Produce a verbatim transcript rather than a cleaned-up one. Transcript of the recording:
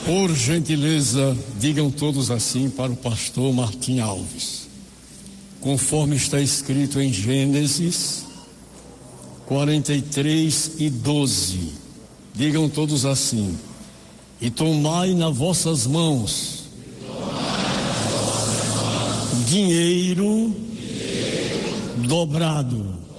Por gentileza, digam todos assim para o pastor Martim Alves. Conforme está escrito em Gênesis quarenta e três e doze. Digam todos assim: e tomai nas vossas mãos dinheiro dobrado